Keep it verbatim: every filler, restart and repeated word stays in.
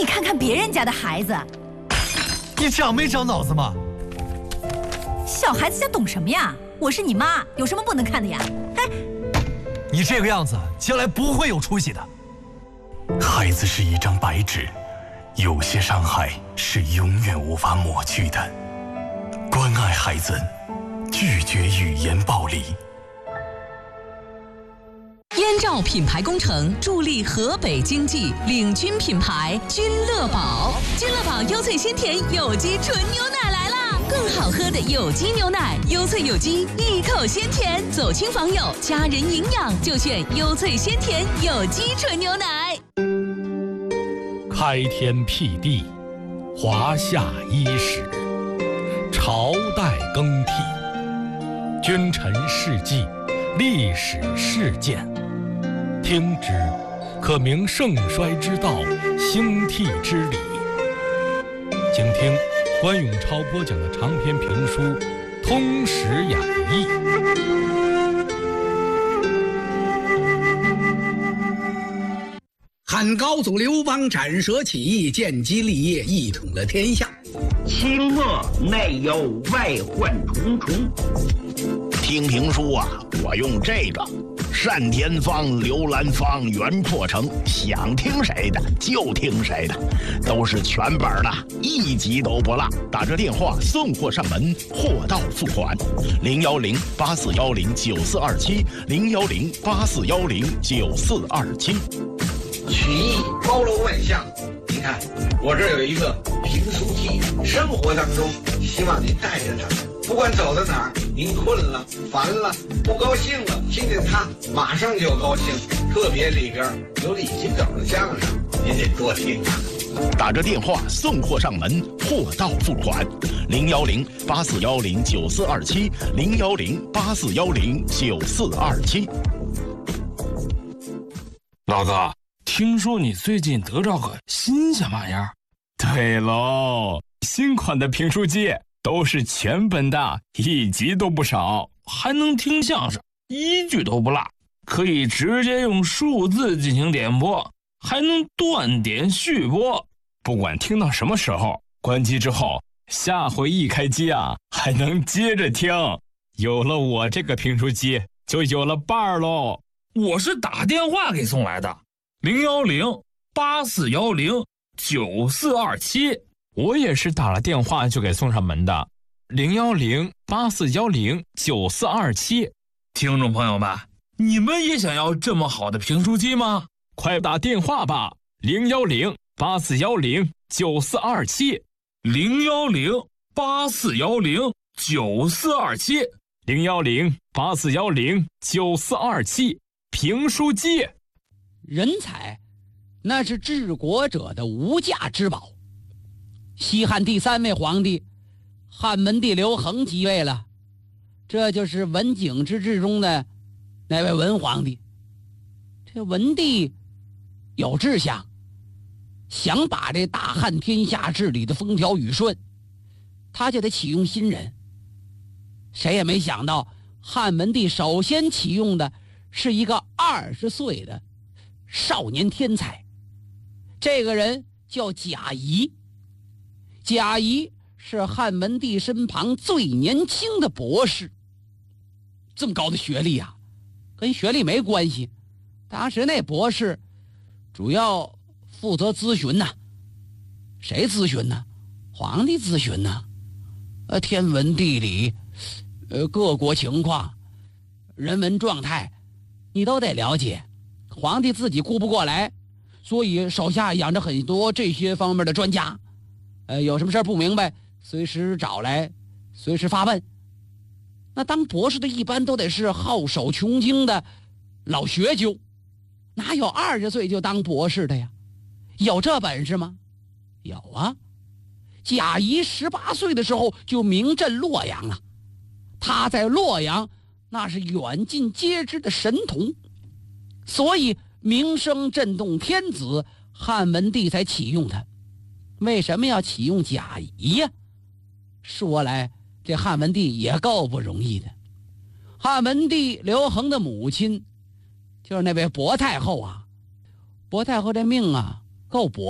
你看看别人家的孩子， 你长没长脑子吗？ 小孩子家懂什么呀？我是你妈，有什么不能看的呀？哎， 你这个样子，将来不会有出息的。 孩子是一张白纸，有些伤害是永远无法抹去的。关爱孩子，拒绝语言暴力。 燕赵品牌工程助力河北经济，领军品牌君乐宝。君乐宝优萃鲜甜有机纯牛奶来啦！更好喝的有机牛奶，优萃有机，一口鲜甜，走亲访友，家人营养就选优萃鲜甜有机纯牛奶。 开天辟地，华夏伊始，朝代更替，君臣事迹，历史事件。听之，可明盛衰之道，兴替之理。请听关永超播讲的长篇评书《通史演义》。 汉高祖刘邦斩蛇起义，建基立业，一统了天下。 清末内忧外患重重。听评书啊，我用这个单田芳、刘兰芳、袁阔成，想听谁的就听谁的，都是全本的，一集都不落。打这电话送货上门，货到付款。零幺零八四幺零九四二七，零幺零八四幺零九四二七。 曲艺包罗万象，你看我这有一个评书机，生活当中希望您带着它，不管走到哪儿，您困了、烦了、不高兴了，听见它马上就高兴。特别里边有李金斗的相声，您得多听啊。 打着电话送货上门，货到付款。零幺零八四幺零九四二七，零幺零八四幺零九四二七。 老哥，听说你最近得着个新鲜玩意儿？ 对喽，新款的评书机都是全本的，一集都不少， 还能听相声，一句都不落，可以直接用数字进行点播，还能断点续播。 不管听到什么时候，关机之后，下回一开机啊，还能接着听。有了我这个评书机，就有了伴儿喽。 我是打电话给送来的，零幺零八四幺零九四二七。 我也是打了电话就给送上门的，零幺零八四幺零九四二七。 听众朋友们，你们也想要这么好的评书机吗？ 快打电话吧，零幺零八四幺零九四二七， 零幺零八四幺零九四二七， 零幺零八四幺零九四二七。评书机， 人才那是治国者的无价之宝。西汉第三位皇帝汉文帝刘恒即位了，这就是文景之治中的那位文皇帝。这文帝有志向，想把这大汉天下治理的风调雨顺，他就得启用新人。谁也没想到，汉文帝首先启用的是一个二十岁的少年天才，这个人叫贾谊。贾谊是汉文帝身旁最年轻的博士。这么高的学历啊，跟学历没关系。当时那博士主要负责咨询呐、啊，谁咨询呢？皇帝咨询呢。呃，天文地理，呃，各国情况，人文状态，你都得了解。皇帝自己顾不过来，所以手下养着很多这些方面的专家。呃，有什么事不明白，随时找来，随时发问。那当博士的一般都得是好手穷经的老学究，哪有二十岁就当博士的呀？有这本事吗？有啊。贾谊十八岁的时候就名震洛阳了，他在洛阳那是远近皆知的神童，所以名声震动天子，汉文帝才启用他。为什么要启用贾谊呀？说来这汉文帝也够不容易的。汉文帝刘恒的母亲就是那位薄太后啊，薄太后这命啊够薄